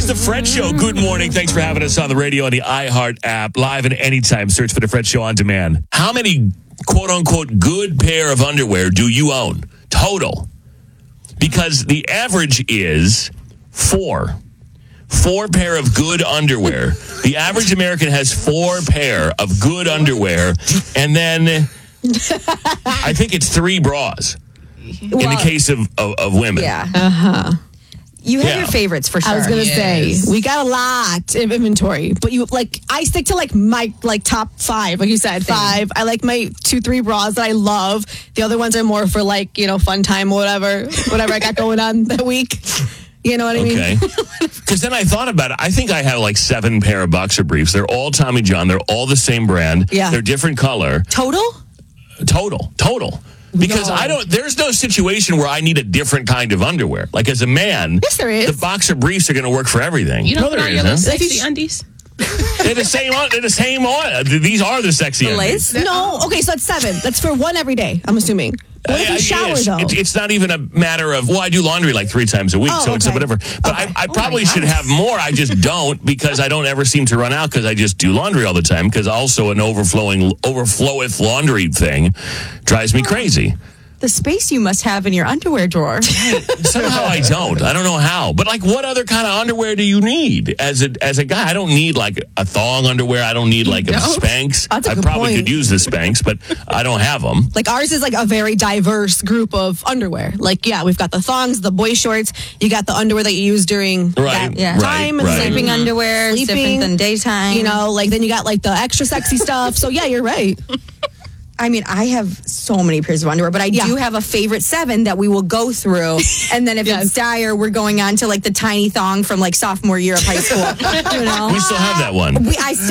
The Fred Show. Good morning. Thanks for having us on the radio and the iHeart app. Live and anytime. Search for The Fred Show on demand. How many quote-unquote good pair of underwear do you own? Total. Because the average is 4. 4 pair of good underwear. The average American has 4 pair of good underwear. And then I think it's 3 bras in the case of women. Yeah. Uh-huh. You have your favorites for sure. I was going to say, we got a lot of inventory, but I stick to my top 5, like you said, 5. I like my 2-3 bras that I love. The other ones are more for fun time or whatever I got going on that week. You know what I mean? Okay. Because then I thought about it. I think I have 7 pair of boxer briefs. They're all Tommy John. They're all the same brand. Yeah. They're different color. Total. Because there's no situation where I need a different kind of underwear. Like as a man, yes, there is. The boxer briefs are going to work for everything. You don't put on your little sexy undies? They're the same on. These are the sexy undies. No. Okay, so that's 7. That's for one every day, I'm assuming. What if you shower, though? It's not even a matter of, I do laundry 3 times a week, so it's whatever. But I probably should have more. I just don't because I don't ever seem to run out because I just do laundry all the time because also an overfloweth laundry thing drives me crazy. The space you must have in your underwear drawer. Somehow I don't. I don't know how. But what other kind of underwear do you need as a guy? I don't need a thong underwear. I don't need a Spanx. That's a I good probably point. could use the Spanx, but I don't have them. Ours is a very diverse group of underwear. We've got the thongs, the boy shorts. You got the underwear that you use during Right. time and Sleeping underwear, is different than daytime. Then you got the extra sexy stuff. So yeah, you're right. I mean, I have so many pairs of underwear, but I do have a favorite 7 that we will go through. And then if it's dire, we're going on to the tiny thong from sophomore year of high school. We still have that one.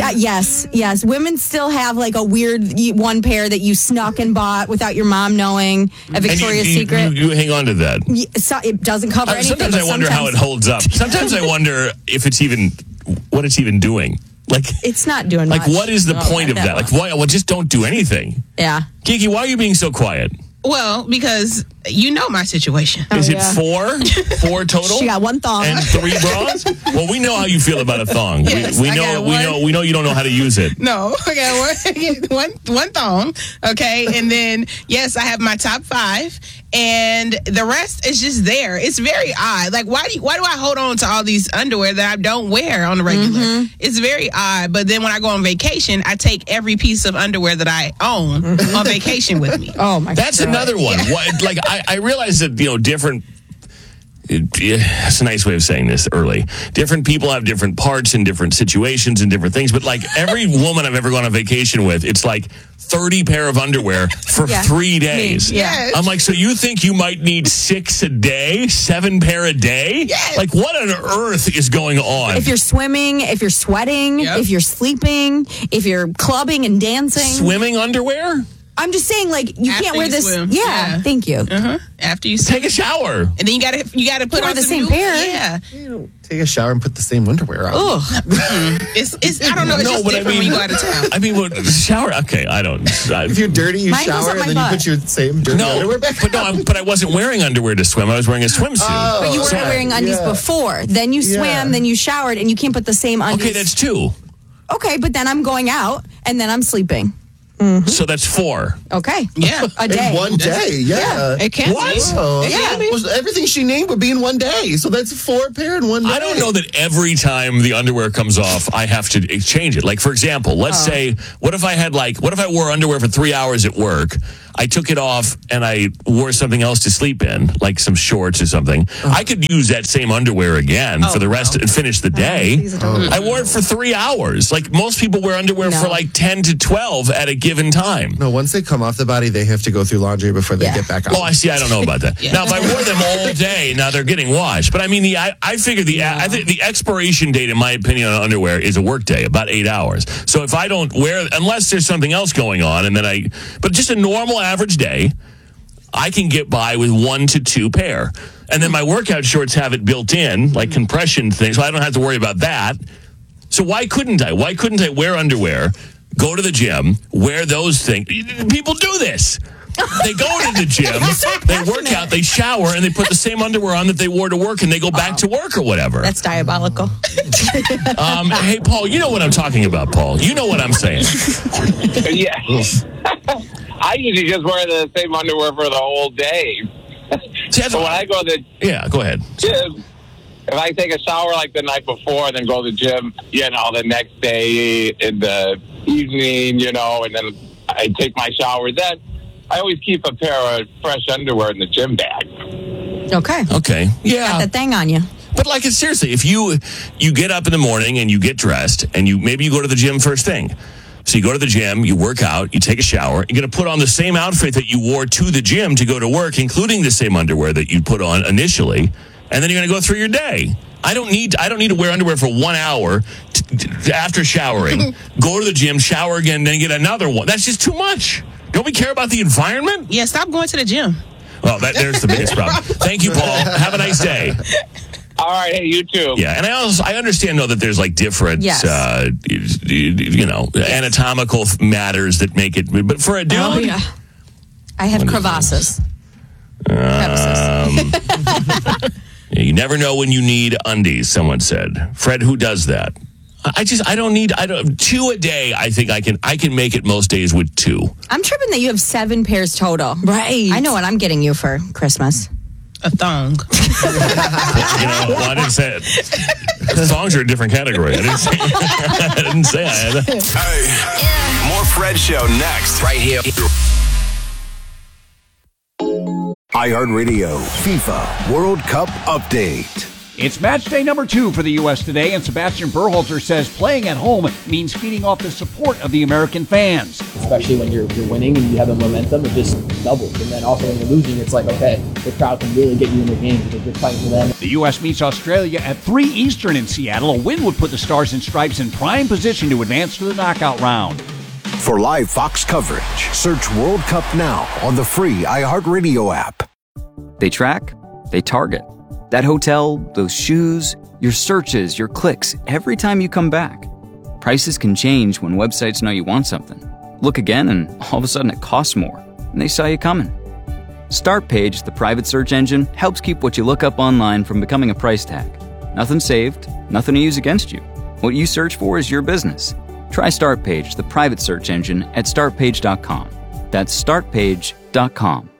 Yes. Women still have a weird one pair that you snuck and bought without your mom knowing, a Victoria's Secret. You hang on to that. So it doesn't cover anything. Sometimes I wonder how it holds up. Sometimes I wonder if it's even what it's even doing. It's not doing much. What is the point of that? Why? Well, just don't do anything. Yeah. Kiki, why are you being so quiet? Well, because you know my situation. Is it 4? 4 total? She got 1 thong. And 3 bras? Well, we know how you feel about a thong. Yes, we know you don't know how to use it. No, I got one thong. Okay, and then yes, I have my top 5, and the rest is just there. It's very odd. Why do I hold on to all these underwear that I don't wear on the regular? Mm-hmm. It's very odd. But then when I go on vacation, I take every piece of underwear that I own on vacation with me. Oh my! That's another one. Yeah. I realize that different. That's a nice way of saying this early. Different people have different parts in different situations and different things. But every woman I've ever gone on vacation with, it's 30 pair of underwear for 3 days. Yes. I'm so you think you might need 6 a day, 7 pair a day? Yes. What on earth is going on? If you're swimming, if you're sweating, if you're sleeping, if you're clubbing and dancing. Swimming underwear? I'm just saying, you After can't wear you this. swim. Yeah, thank you. After you take a shower, and then you gotta put on the same pair. Yeah, take a shower and put the same underwear on. Ugh. It's I don't know. It's just different when you go out of town. I mean, shower. Okay, I don't. If you're dirty, you shower and then you put your same dirty underwear back on. But I wasn't wearing underwear to swim. I was wearing a swimsuit. But you weren't wearing undies before. Then you swam. Then you showered, and you can't put the same undies. Okay, that's 2. Okay, but then I'm going out, and then I'm sleeping. Mm-hmm. So that's 4. Okay. Yeah. A day. In one day, yeah. It can't What? be. Oh, Yeah. Well, everything she named would be in one day. So that's 4 pair in one day. I don't know that every time the underwear comes off, I have to exchange it. For example, let's say, what if I wore underwear for 3 hours at work? I took it off and I wore something else to sleep in, like some shorts or something. I could use that same underwear again for the rest and finish the day. I wore it for 3 hours. Most people wear underwear for 10 to 12 at a given time. No, once they come off the body, they have to go through laundry before they get back on. Oh, I see. I don't know about that. Now, if I wore them all day, now they're getting washed. But I mean, I figure I think the expiration date, in my opinion, on underwear is a work day, about 8 hours. So if I don't wear, unless there's something else going on, but just a normal average day, I can get by with 1 to 2 pair. And then my workout shorts have it built in, like compression things, so I don't have to worry about that. So why couldn't I? Why couldn't I wear underwear, go to the gym, wear those things? People do this. They go to the gym, they work out, they shower, and they put the same underwear on that they wore to work, and they go back to work or whatever. That's diabolical. Hey, Paul, you know what I'm talking about, Paul. You know what I'm saying. Yeah. I usually just wear the same underwear for the whole day. So when I go to go ahead. Gym, if I take a shower like the night before and then go to the gym, the next day in the evening, and then I take my shower, then I always keep a pair of fresh underwear in the gym bag. Okay. Yeah. Got that thing on you. But seriously, if you get up in the morning and you get dressed and maybe you go to the gym first thing. So you go to the gym, you work out, you take a shower, you're going to put on the same outfit that you wore to the gym to go to work, including the same underwear that you put on initially, and then you're going to go through your day. I don't need to wear underwear for 1 hour after showering, go to the gym, shower again, then get another one. That's just too much. Don't we care about the environment? Yeah, stop going to the gym. Well, there's the biggest problem. Thank you, Paul. Have a nice day. All right, hey, you too. Yeah, and I understand though that there's different, anatomical matters that make it. But for a dude, I have crevasses. You never know when you need undies. Someone said, Fred, who does that? I don't need 2 a day. I think I can make it most days with 2. I'm tripping that you have 7 pairs total. Right. I know what I'm getting you for Christmas. A thong. I didn't say it. Thongs are a different category. I didn't say I had that. Hey, more Fred Show next. Right here. iHeartRadio FIFA World Cup Update. It's match day number 2 for the U.S. today, and Sebastian Berhalter says playing at home means feeding off the support of the American fans. Especially when you're winning and you have the momentum, it just doubles. And then also when you're losing, it's okay, the crowd can really get you in the game because you're fighting for them. The U.S. meets Australia at 3 Eastern in Seattle. A win would put the Stars and Stripes in prime position to advance to the knockout round. For live Fox coverage, search World Cup now on the free iHeartRadio app. They track, they target. That hotel, those shoes, your searches, your clicks, every time you come back. Prices can change when websites know you want something. Look again and all of a sudden it costs more, and they saw you coming. Startpage, the private search engine, helps keep what you look up online from becoming a price tag. Nothing saved, nothing to use against you. What you search for is your business. Try Startpage, the private search engine, at startpage.com. That's startpage.com.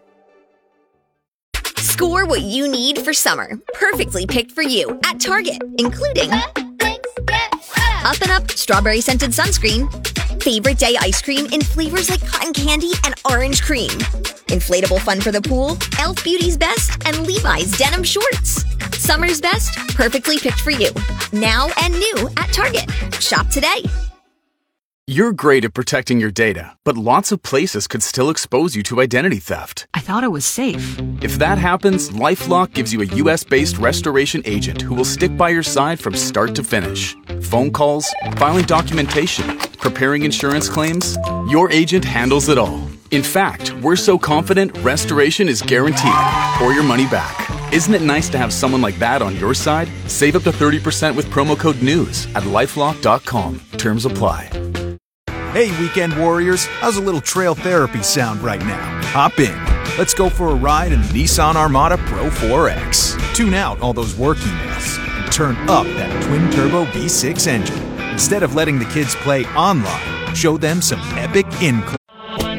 Score what you need for summer. Perfectly picked for you at Target, including Up and Up strawberry scented sunscreen, favorite day ice cream in flavors like cotton candy and orange cream, inflatable fun for the pool, Elf Beauty's Best, and Levi's denim shorts. Summer's best, perfectly picked for you. Now and new at Target. Shop today. You're great at protecting your data, but lots of places could still expose you to identity theft. I thought it was safe. If that happens, LifeLock gives you a U.S.-based restoration agent who will stick by your side from start to finish. Phone calls, filing documentation, preparing insurance claims, your agent handles it all. In fact, we're so confident restoration is guaranteed or your money back. Isn't it nice to have someone like that on your side? Save up to 30% with promo code NEWS at LifeLock.com. Terms apply. Hey, weekend warriors, how's a little trail therapy sound right now? Hop in. Let's go for a ride in the Nissan Armada Pro 4X. Tune out all those work emails and turn up that twin-turbo V6 engine. Instead of letting the kids play online, show them some epic in-car.